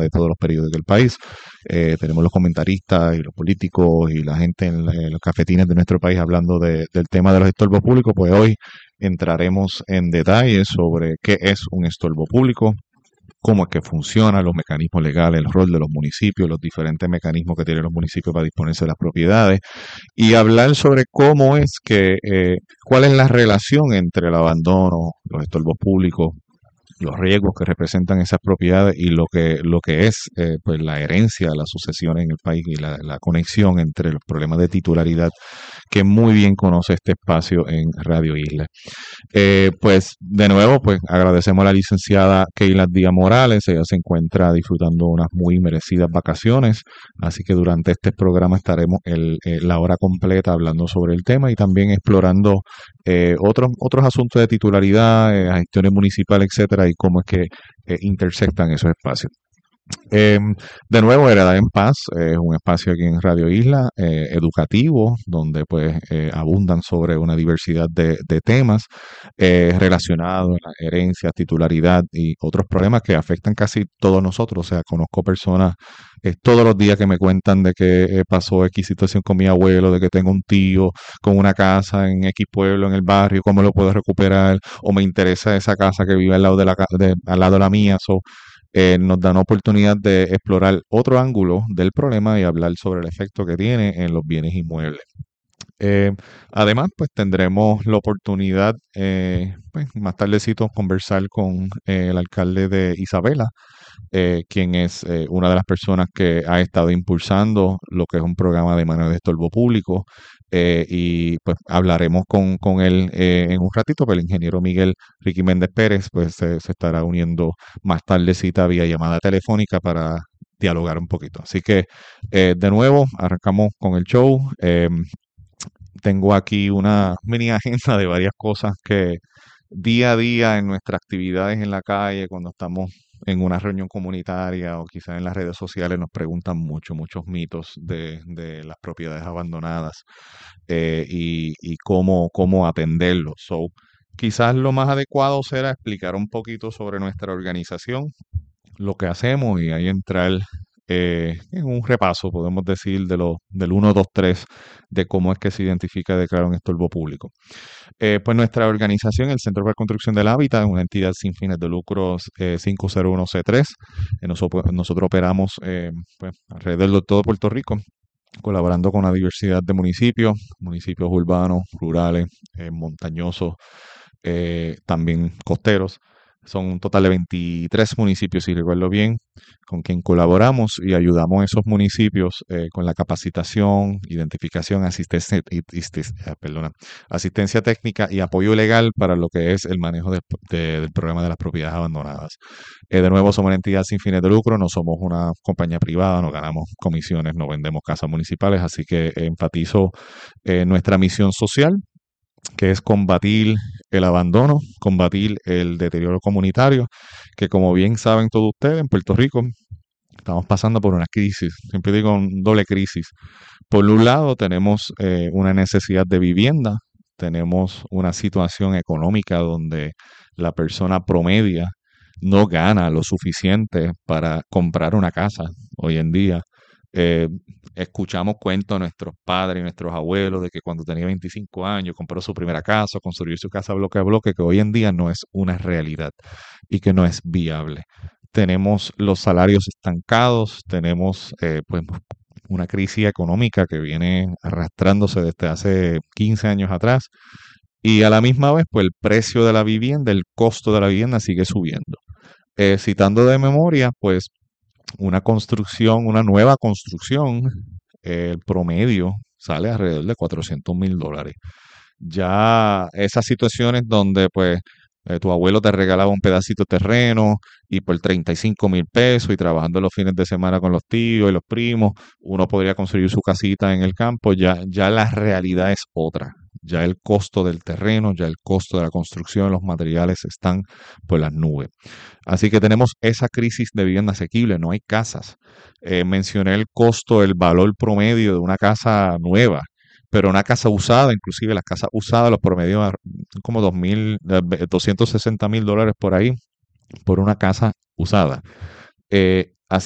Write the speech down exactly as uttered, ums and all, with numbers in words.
de todos los periódicos del país. Eh, tenemos los comentaristas y los políticos y la gente en, la, en los cafetines de nuestro país hablando de, del tema de los estorbos públicos. Pues hoy entraremos en detalle sobre qué es un estorbo público, cómo es que funciona, los mecanismos legales, el rol de los municipios, los diferentes mecanismos que tienen los municipios para disponerse de las propiedades y hablar sobre cómo es que, eh, cuál es la relación entre el abandono, los estorbos públicos, los riesgos que representan esas propiedades y lo que lo que es eh, pues la herencia, la sucesión en el país y la, la conexión entre los problemas de titularidad que muy bien conoce este espacio en Radio Isla. Eh, pues de nuevo, pues agradecemos a la licenciada Keila Díaz Morales. Ella se encuentra disfrutando unas muy merecidas vacaciones, así que durante este programa estaremos el, eh, la hora completa hablando sobre el tema y también explorando eh, otros otros asuntos de titularidad, eh, gestiones municipales, etcétera, y cómo es que eh, intersectan esos espacios. Eh, de nuevo, Heredad en Paz es eh, un espacio aquí en Radio Isla eh, educativo, donde pues eh, abundan sobre una diversidad de, de temas eh, relacionados a la herencia, titularidad y otros problemas que afectan casi todos nosotros. O sea, conozco personas eh, todos los días que me cuentan de que eh, pasó X situación con mi abuelo, de que tengo un tío con una casa en X pueblo en el barrio, cómo lo puedo recuperar, o me interesa esa casa que vive al lado de la, de, al lado de la mía. So, eh, nos dan oportunidad de explorar otro ángulo del problema y hablar sobre el efecto que tiene en los bienes inmuebles. Eh, además, pues tendremos la oportunidad, eh, pues, más tardecito, conversar con eh, el alcalde de Isabela, eh, quien es eh, una de las personas que ha estado impulsando lo que es un programa de manejo de estorbo público. Eh, y pues hablaremos con, con él eh, en un ratito, pero el ingeniero Miguel Ricky Méndez Pérez pues se, se estará uniendo más tardecita vía llamada telefónica para dialogar un poquito. Así que eh, de nuevo arrancamos con el show. Eh, tengo aquí una mini agenda de varias cosas que día a día en nuestras actividades en la calle, cuando estamos en una reunión comunitaria o quizás en las redes sociales, nos preguntan mucho, muchos mitos de, de las propiedades abandonadas eh, y, y cómo, cómo atenderlos. So, quizás lo más adecuado será explicar un poquito sobre nuestra organización, lo que hacemos y ahí entrar eh, en un repaso, podemos decir, de lo, del uno, dos, tres, de cómo es que se identifica y declara un estorbo público. Eh, pues nuestra organización, el Centro para Construcción del Hábitat, es una entidad sin fines de lucros eh, cinco cero uno C tres. Eh, nosotros, nosotros operamos eh, pues, alrededor de todo Puerto Rico, colaborando con una diversidad de municipios, municipios urbanos, rurales, eh, montañosos, eh, también costeros. Son un total de veintitrés municipios, si recuerdo bien, con quien colaboramos y ayudamos a esos municipios eh, con la capacitación, identificación, asistencia, perdona, asistencia técnica y apoyo legal para lo que es el manejo de, de, del problema de las propiedades abandonadas. Eh, de nuevo, somos una entidad sin fines de lucro, no somos una compañía privada, no ganamos comisiones, no vendemos casas municipales, así que enfatizo eh, nuestra misión social, que es combatir el abandono, combatir el deterioro comunitario, que como bien saben todos ustedes, en Puerto Rico estamos pasando por una crisis, siempre digo un doble crisis. Por un lado tenemos eh, una necesidad de vivienda, tenemos una situación económica donde la persona promedia no gana lo suficiente para comprar una casa hoy en día. Eh, escuchamos cuentos de nuestros padres y nuestros abuelos de que cuando tenía veinticinco años compró su primera casa, construyó su casa bloque a bloque, que hoy en día no es una realidad y que no es viable. Tenemos los salarios estancados, tenemos eh, pues una crisis económica que viene arrastrándose desde hace quince años atrás y a la misma vez pues el precio de la vivienda, el costo de la vivienda sigue subiendo. Eh, citando de memoria, pues una construcción, una nueva construcción, eh, el promedio sale alrededor de cuatrocientos mil dólares. Ya esas situaciones donde pues eh, tu abuelo te regalaba un pedacito de terreno y por treinta y cinco mil pesos y trabajando los fines de semana con los tíos y los primos, uno podría construir su casita en el campo, ya, ya la realidad es otra. Ya el costo del terreno, ya el costo de la construcción, los materiales están por las nubes. Así que tenemos esa crisis de vivienda asequible, no hay casas. Eh, mencioné el costo, el valor promedio de una casa nueva, pero una casa usada, inclusive las casas usadas, los promedios son como dos mil, doscientos sesenta mil dólares por ahí, por una casa usada. Eh,